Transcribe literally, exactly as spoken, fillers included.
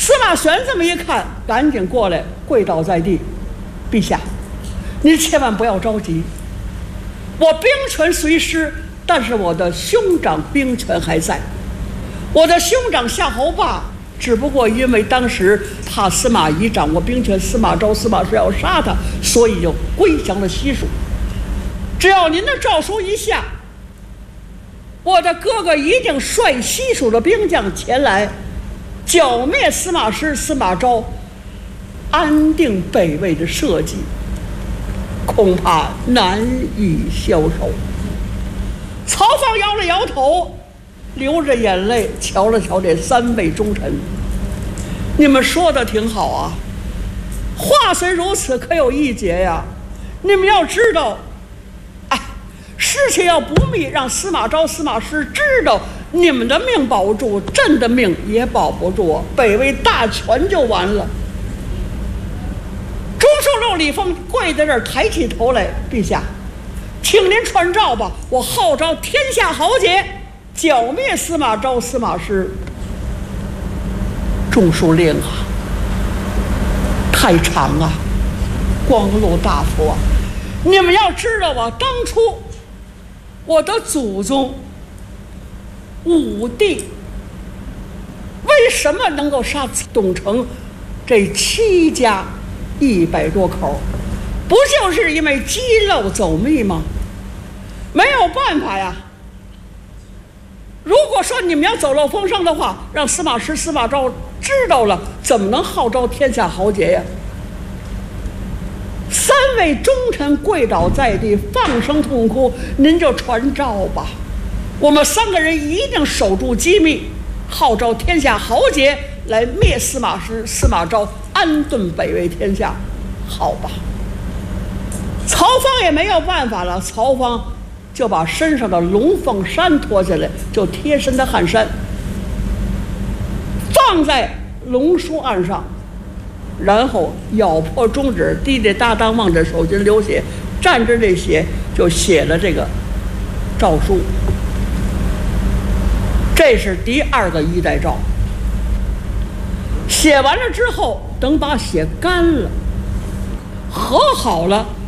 司马玄这么一看，赶紧过来跪倒在地：“陛下，你千万不要着急，我兵权虽失，但是我的兄长兵权还在。我的兄长夏侯霸只不过因为当时怕司马懿掌握兵权，司马昭、司马师要杀他，所以就归降了西蜀。只要您的诏书一下，我的哥哥一定率西蜀的兵将前来，剿灭司马师、司马昭，安定北魏的社稷，恐怕难以消受。”曹芳摇了摇头，流着眼泪瞧了瞧这三位忠臣：“你们说的挺好啊，话虽如此，可有一节呀。你们要知道，哎，事情要不密，让司马昭、司马师知道，你们的命保不住，朕的命也保不住，北魏大权就完了。”朱寿六、李丰跪在这儿，抬起头来：“陛下，请您传诏吧，我号召天下豪杰，剿灭司马昭、司马师。”中书令啊，太长啊，光禄大夫啊，你们要知道啊，当初我的祖宗武帝为什么能够杀董承这七家一百多口，不就是因为鸡漏走密吗？没有办法呀。如果说你们要走漏风声的话，让司马师、司马昭知道了，怎么能号召天下豪杰呀？三位忠臣跪倒在地，放声痛哭：“您就传诏吧，我们三个人一定守住机密，号召天下豪杰来灭司马师、司马昭，安顿北魏天下。”好吧，曹芳也没有办法了，曹芳就把身上的龙凤衫脱下来，就贴身的汗衫放在龙书案上，然后咬破中指，滴滴答答望着手心流血，蘸着这血就写了这个诏书。这是第二个衣带诏。写完了之后，等把血干了，和好了，